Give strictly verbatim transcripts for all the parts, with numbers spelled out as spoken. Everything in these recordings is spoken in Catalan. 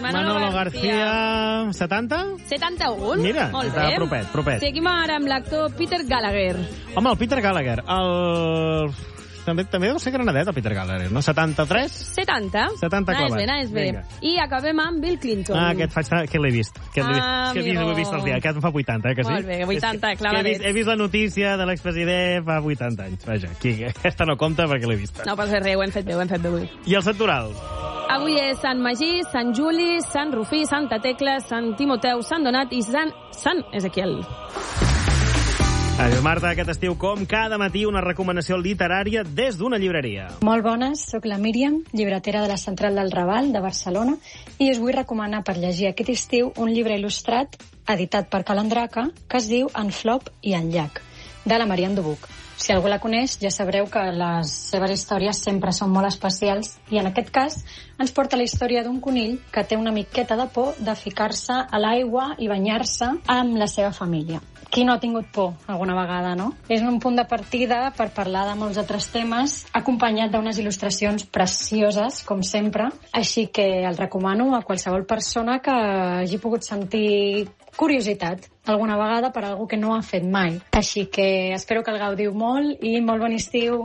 Manolo, Manolo García. García... setanta? setanta-un. Mira, molt està bé. propet, propet. Seguim ara amb l'actor Peter Gallagher. Home, el Peter Gallagher, el... També, també deu ser granadet, el Peter Gallagher, no? setanta-tres? setanta. setanta clavat. Anaves bé, anaves bé. Vinga. I acabem amb Bill Clinton. Ah, aquest faig... Que l'he vist. Que l'he Ah, vist, que he vist, he vist el dia. Aquest em fa vuitanta, eh, que sí? Molt bé, vuitanta, clavadet. He vist, he vist la notícia de l'expresident fa vuitanta anys. Vaja, aquí, aquesta no compta perquè l'he vista. No passa res, ho hem fet bé, ho hem fet bé avui. I el Santoral? Avui és Sant Magí, Sant Juli, Sant Rufí, Santa Tecla, Sant Timoteu, Sant Donat i Sant, Sant Ezequiel. Adiós, Marta. Aquest estiu, com cada matí, una recomanació literària des d'una llibreria. Molt bones, sóc la Míriam, llibretera de la Central del Raval, de Barcelona, i us vull recomanar per llegir aquest estiu un llibre il·lustrat editat per Calandraca que es diu En Flop i en Llac, de la Marianne Dubuc. Si algú la coneix, ja sabreu que les seves històries sempre són molt especials i en aquest cas ens porta la història d'un conill que té una miqueta de por de ficar-se a l'aigua i banyar-se amb la seva família. Qui no ha tingut por alguna vegada, no? És un punt de partida per parlar de molts altres temes, acompanyat d'unes il·lustracions precioses, com sempre, així que el recomano a qualsevol persona que hagi pogut sentir curiositat alguna vegada per algú que no ha fet mai. Així que espero que el gaudiu molt i molt bon estiu.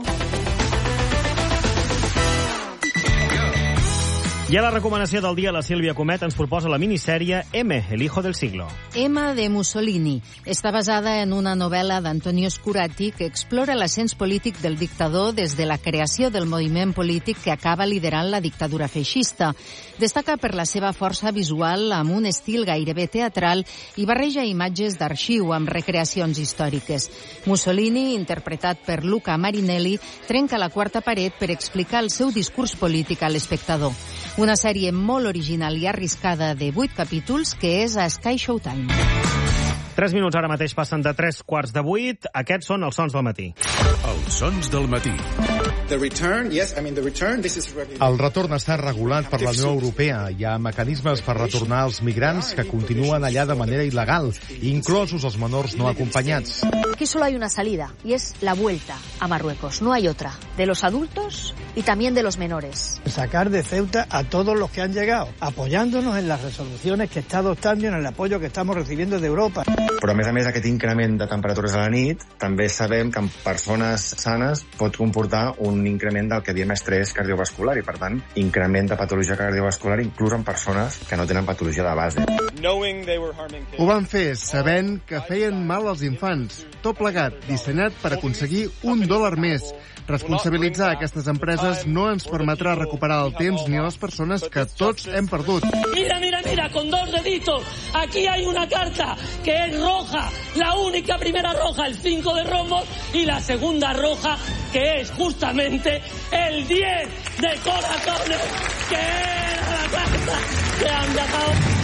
I a la recomanació del dia, la Sílvia Comet ens proposa la minissèrie M, el hijo del siglo. M de Mussolini. Està basada en una novel·la d'Antonio Scurati que explora l'ascens polític del dictador des de la creació del moviment polític que acaba liderant la dictadura feixista. Destaca per la seva força visual amb un estil gairebé teatral i barreja imatges d'arxiu amb recreacions històriques. Mussolini, interpretat per Luca Marinelli, trenca la quarta paret per explicar el seu discurs polític a l'espectador. Una sèrie molt original i arriscada de vuit capítols que és a Sky Showtime. Tres minuts ara mateix passen de tres quarts de vuit. Aquests són els sons del matí. Els sons del matí. The return, yes, I mean the return, this is El retorn està regulat per la Unió Europea. Hi ha mecanismes per retornar els migrants que continuen allà de manera il·legal, inclosos els menors no acompanyats. Aquí solo hay una salida, y es la vuelta a Marruecos. No hay otra. De los adultos y también de los menores. Sacar de Ceuta a todos los que han llegado, apoyándonos en las resoluciones que está adoptando y en el apoyo que estamos recibiendo de Europa. Però, a més a més, aquest increment de temperatures a la nit, també sabem que en persones sanes pot comportar un increment del que diem estrès cardiovascular i, per tant, increment de patologia cardiovascular inclús en persones que no tenen patologia de base. Ho van fer sabent que feien mal als infants. Tot plegat, dissenyat per aconseguir un dòlar més. Responsabilitzar aquestes empreses no ens permetrà recuperar el temps ni a les persones que tots hem perdut. Mira, mira, mira, con dos deditos. Aquí hay una carta que es roja. La única primera roja, el cinco de rombos, y la segunda roja, que es justamente el diez de corazones, que era la carta que han dejado.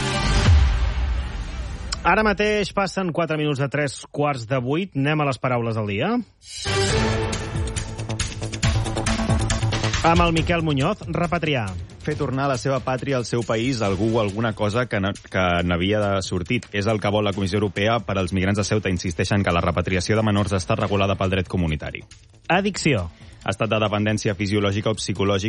Ara mateix passen quatre minuts de tres quarts de vuit. Anem a les paraules del dia. Amb el Miquel Muñoz, repatriar. Fer tornar a la seva pàtria, al seu país, algú o alguna cosa que, que n'havia de sortit. És el que vol la Comissió Europea per als migrants de Ceuta. Insisteixen que la repatriació de menors està regulada pel dret comunitari. Addicció. Estat de dependència fisiològica o psicològica